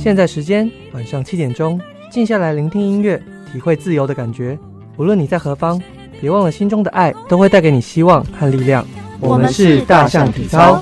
现在时间晚上7点钟，静下来聆听音乐，体会自由的感觉。无论你在何方，别忘了心中的爱都会带给你希望和力量。我们是大象体操。